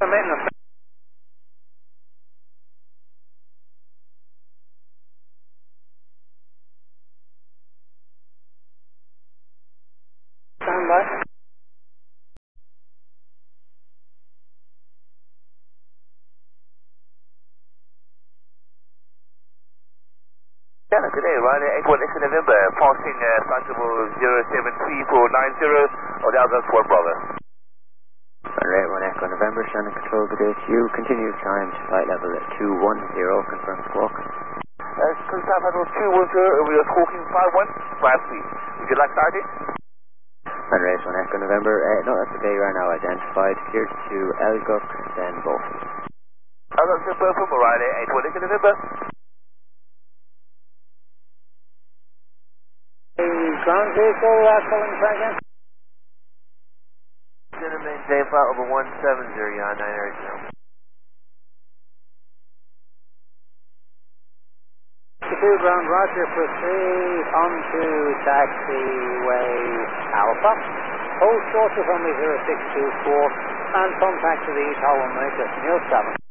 Maintenance. Stand by. Yeah, today, Ryanair 81 X November, passing Flight 07340, or the others 1 brother. Ryanair 81 Echo November, Shannon Control, good day to you. Continue climb to flight level at 210, confirm squawk. South Admiral 210, we are squawking 51, 53. Would you like starting? Ryanair 81 Echo November, no, that's okay, right now identified, cleared to Elguk, then Bolton. Elguk to Bolton, Ryanair 81 Echo November. The ground vehicle calling again. Gonna maintain flight over 170, you're on 9 Arizona. 2 ground, roger, proceed onto taxiway Alpha. Hold short of runway 0624 and contact to the East Holland Maker, Neil 7.